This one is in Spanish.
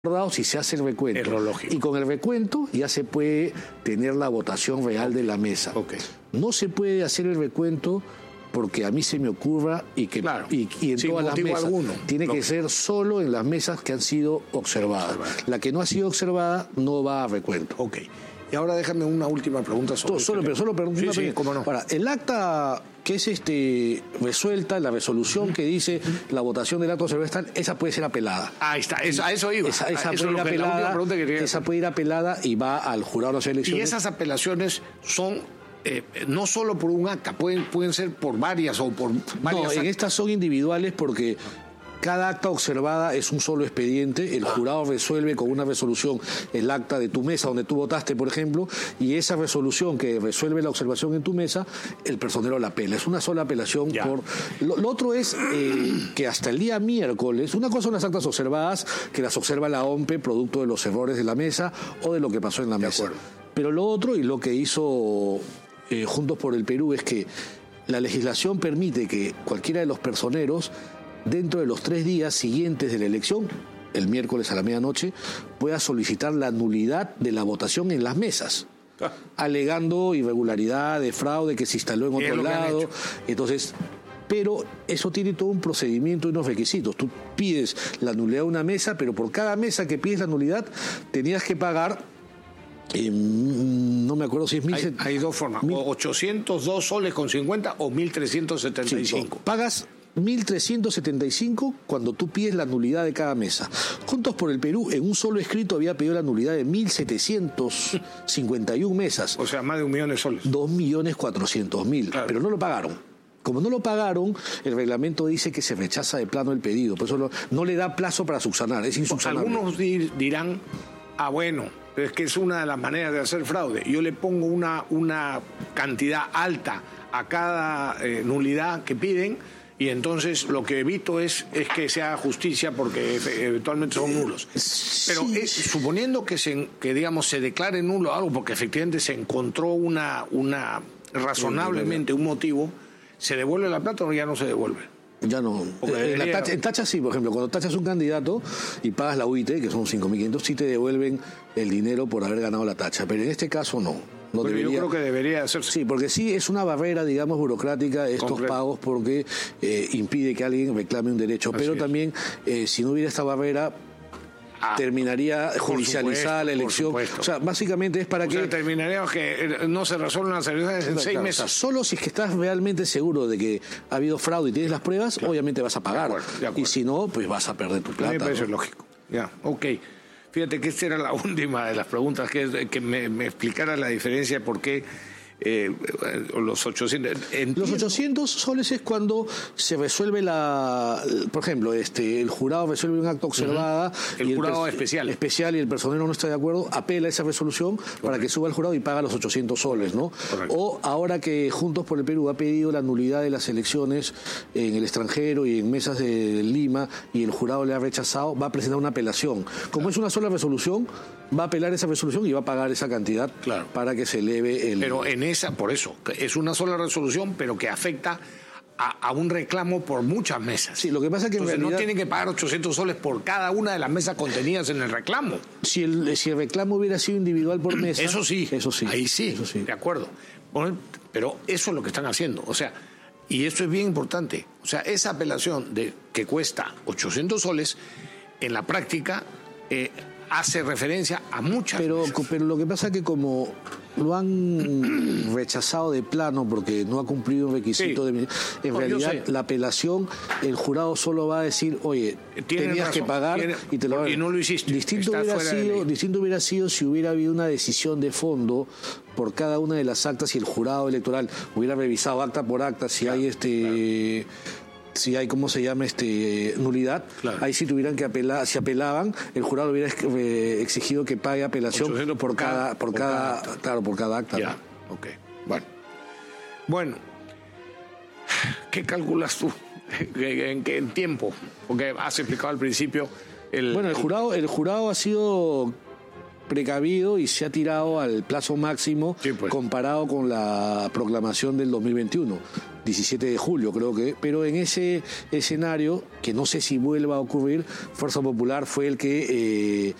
si se hace el recuento. Es lo lógico. Y con el recuento ya se puede tener la votación real de la mesa. Okay. No se puede hacer el recuento porque a mí se me ocurra y que claro, y en todas las mesas. Alguno. Tiene que ser solo en las mesas que han sido observadas. La que no ha sido observada no va a recuento. Ok. Y ahora déjame una última pregunta sobre solo pregunta. Sí, cómo no. Para el acta que es resuelta, la resolución que dice la votación del acto observado, esa puede ser apelada. Ahí está, a eso iba. Esa puede ir apelada y va al jurado de las elecciones. Y esas apelaciones son no solo por un acta, pueden ser por varias o por varias. No, en estas son individuales porque cada acta observada es un solo expediente, el jurado resuelve con una resolución el acta de tu mesa donde tú votaste, por ejemplo, y esa resolución que resuelve la observación en tu mesa, el personero la apela. Es una sola apelación. Lo otro es que hasta el día miércoles, una cosa son las actas observadas, que las observa la OMPE producto de los errores de la mesa o de lo que pasó en la mesa. Pero lo otro, y lo que hizo Juntos por el Perú, es que la legislación permite que cualquiera de los personeros, dentro de los 3 días siguientes de la elección, el miércoles a la medianoche, pueda solicitar la nulidad de la votación en las mesas, alegando irregularidad, de fraude que se instaló en otro lado. Entonces, pero eso tiene todo un procedimiento y unos requisitos. Tú pides la nulidad de una mesa, pero por cada mesa que pides la nulidad tenías que pagar, no me acuerdo si es 1.000. Hay dos formas, o 802 soles con 50 o 1.375. Sí, pagas 1.375 cuando tú pides la nulidad de cada mesa. Juntos por el Perú, en un solo escrito, había pedido la nulidad de 1.751 mesas. O sea, más de 1 millón de soles. 2.400.000, claro. Pero no lo pagaron. Como no lo pagaron, el reglamento dice que se rechaza de plano el pedido. Por eso no le da plazo para subsanar, es insubsanable. Algunos dirán, bueno, pero es que es una de las maneras de hacer fraude. Yo le pongo una cantidad alta a cada nulidad que piden, y entonces lo que evito es que se haga justicia porque eventualmente son nulos. Pero suponiendo que se declare nulo algo porque efectivamente se encontró razonablemente un motivo, ¿se devuelve la plata o ya no se devuelve? Ya no. En tacha sí, por ejemplo, cuando tachas un candidato y pagas la UIT, que son 5.500, sí te devuelven el dinero por haber ganado la tacha, pero en este caso no. Yo creo que debería hacerse. Sí, porque sí es una barrera, digamos, burocrática estos pagos, porque impide que alguien reclame un derecho. Pero también, si no hubiera esta barrera, terminaría judicializada la elección. O sea, básicamente es para que... terminaría que no se resuelvan las elecciones en 6 meses. O sea, solo si es que estás realmente seguro de que ha habido fraude y tienes las pruebas, obviamente vas a pagar. De acuerdo. Y si no, pues vas a perder tu plata. Me parece lógico. Ok. Fíjate que esta era la última de las preguntas, que me explicara la diferencia de por qué los 800... Los 800 soles es cuando se resuelve por ejemplo, el jurado resuelve un acto observada. El jurado especial y el personero no está de acuerdo, apela esa resolución para que suba al jurado y paga los 800 soles, ¿no? Correcto. O ahora que Juntos por el Perú ha pedido la nulidad de las elecciones en el extranjero y en mesas de Lima y el jurado le ha rechazado, va a presentar una apelación. Como es una sola resolución, va a apelar esa resolución y va a pagar esa cantidad para que se eleve el... Pero por eso, es una sola resolución, pero que afecta a un reclamo por muchas mesas. Sí, lo que pasa es que entonces, en realidad no tienen que pagar 800 soles por cada una de las mesas contenidas en el reclamo. Si el reclamo hubiera sido individual por mesa... Eso sí. Ahí sí, eso sí. De acuerdo. Bueno, pero eso es lo que están haciendo. O sea, y esto es bien importante. O sea, esa apelación que cuesta 800 soles, en la práctica... hace referencia a muchas mesas. Pero lo que pasa es que como lo han rechazado de plano porque no ha cumplido un requisito en realidad la apelación, el jurado solo va a decir, oye, tenías que pagar y te lo va a... Y no lo hiciste. Distinto hubiera sido si hubiera habido una decisión de fondo por cada una de las actas y el jurado electoral hubiera revisado acta por acta si hay si hay, ¿cómo se llama? Nulidad, ahí sí tuvieran que apelar, si apelaban, el jurado hubiera exigido que pague apelación por cada acta. Ya, ¿no? Ok. Bueno, ¿qué calculas tú? ¿En tiempo? Porque has explicado al principio el jurado ha sido precavido y se ha tirado al plazo máximo comparado con la proclamación del 2021. 17 de julio creo que, pero en ese escenario, que no sé si vuelva a ocurrir, Fuerza Popular fue el que